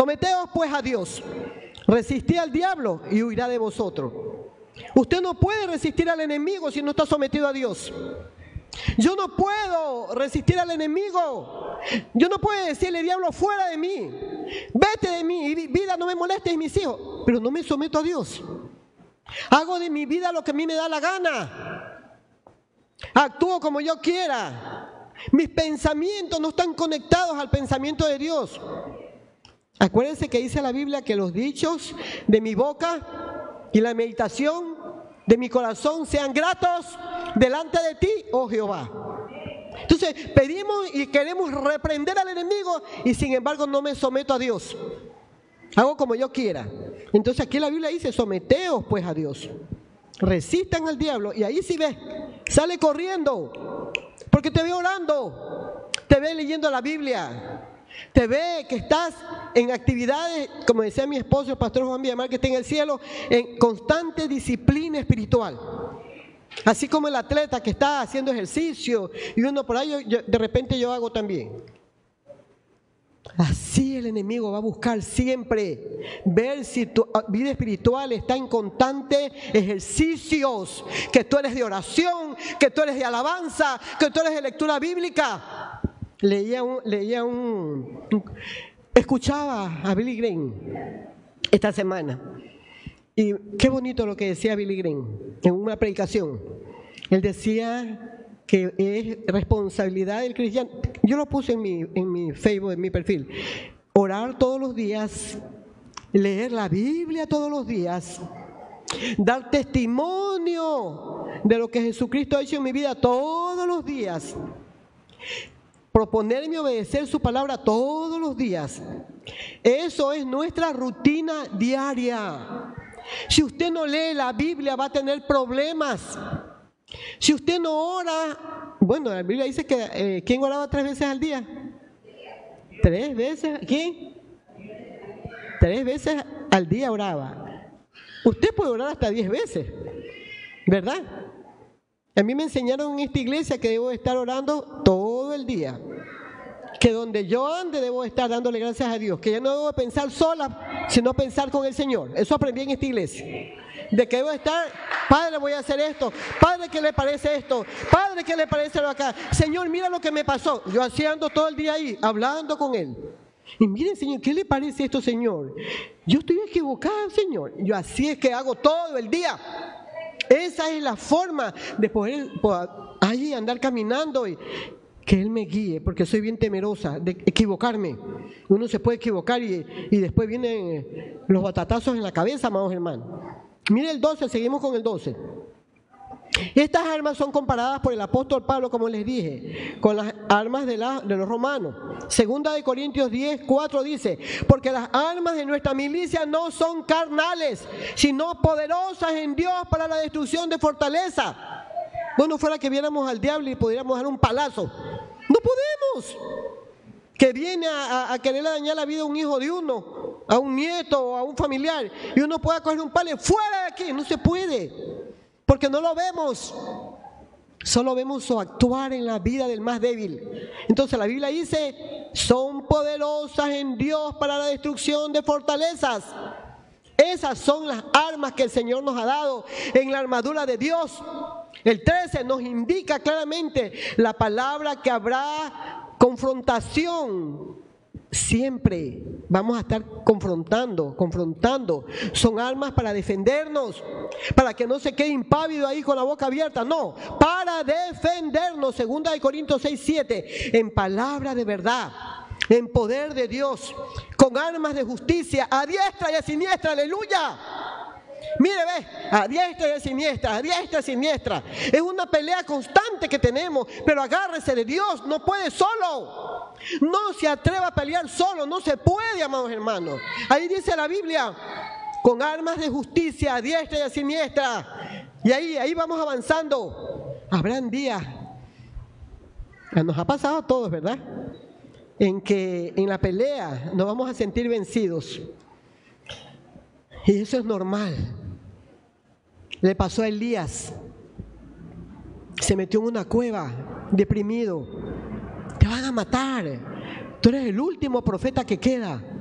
Someteos pues a Dios, resistid al diablo y huirá de vosotros. Usted no puede resistir al enemigo si no está sometido a Dios. Yo no puedo resistir al enemigo. Yo no puedo decirle, diablo, fuera de mí, vete de mí, vida, no me molestes, mis hijos, pero no me someto a Dios. Hago de mi vida lo que a mí me da la gana. Actúo como yo quiera. Mis pensamientos no están conectados al pensamiento de Dios. Acuérdense que dice la Biblia que los dichos de mi boca y la meditación de mi corazón sean gratos delante de ti, oh Jehová. Entonces pedimos y queremos reprender al enemigo y sin embargo no me someto a Dios. Hago como yo quiera. Entonces aquí la Biblia dice, someteos pues a Dios. Resistan al diablo. Y ahí sí ves, sale corriendo. Porque te ve orando, te ve leyendo la Biblia, te ve que estás en actividades, como decía mi esposo, el pastor Juan Villamar, que está en el cielo, en constante disciplina espiritual. Así como el atleta que está haciendo ejercicio y uno por ahí, de repente yo hago también. Así el enemigo va a buscar siempre ver si tu vida espiritual está en constante ejercicios, que tú eres de oración, que tú eres de alabanza, que tú eres de lectura bíblica. Escuchaba a Billy Graham esta semana y qué bonito lo que decía Billy Graham en una predicación. Él decía que es responsabilidad del cristiano. Yo lo puse en mi Facebook, en mi perfil. Orar todos los días, leer la Biblia todos los días, dar testimonio de lo que Jesucristo ha hecho en mi vida todos los días, proponerme obedecer su palabra todos los días. Eso es nuestra rutina diaria. Si usted no lee la Biblia va a tener problemas. Si usted no ora, bueno, la Biblia dice que ¿quién oraba 3 veces al día? 3 veces, ¿quién? 3 veces al día oraba. Usted puede orar hasta 10 veces, ¿verdad? A mí me enseñaron en esta iglesia que debo estar orando todo el día. Que donde yo ande debo estar dándole gracias a Dios. Que ya no debo pensar sola, sino pensar con el Señor. Eso aprendí en esta iglesia. De que debo estar, Padre, voy a hacer esto. Padre, ¿qué le parece esto? Padre, ¿qué le parece lo acá? Señor, mira lo que me pasó. Yo así ando todo el día ahí, hablando con Él. Y mire, Señor, ¿qué le parece esto, Señor? Yo estoy equivocado, Señor. Yo así es que hago todo el día. Esa es la forma de poder ahí andar caminando y que Él me guíe, porque soy bien temerosa de equivocarme. Uno se puede equivocar y después vienen los batatazos en la cabeza, amados hermanos. Mire el 12, seguimos con el 12. Estas armas son comparadas por el apóstol Pablo, como les dije, con las armas de los romanos. Segunda de Corintios 10, 4 dice, porque las armas de nuestra milicia no son carnales, sino poderosas en Dios para la destrucción de fortaleza. Bueno, fuera que viéramos al diablo y pudiéramos dar un palazo. No podemos. Que viene a quererle dañar la vida a un hijo de uno, a un nieto o a un familiar, y uno pueda coger un palo y fuera de aquí. No se puede, porque no lo vemos. Solo vemos su actuar en la vida del más débil. Entonces la Biblia dice, son poderosas en Dios para la destrucción de fortalezas. Esas son las armas que el Señor nos ha dado en la armadura de Dios. El 13 nos indica claramente la palabra que habrá confrontación. Siempre vamos a estar confrontando. Son armas para defendernos, para que no se quede impávido ahí con la boca abierta. No, para defendernos. Segunda de Corintios 6, 7, en palabra de verdad, en poder de Dios, con armas de justicia, a diestra y a siniestra. Aleluya. Mire, ve, a diestra y a siniestra, a diestra y a siniestra. Es una pelea constante que tenemos, pero agárrese de Dios, no puede solo. No se atreva a pelear solo, no se puede, amados hermanos. Ahí dice la Biblia, con armas de justicia, a diestra y a siniestra. Y ahí vamos avanzando. Habrán días, nos ha pasado a todos, ¿verdad?, en que en la pelea nos vamos a sentir vencidos. Y eso es normal. Le pasó a Elías. Se metió en una cueva, deprimido. Te van a matar. Tú eres el último profeta que queda.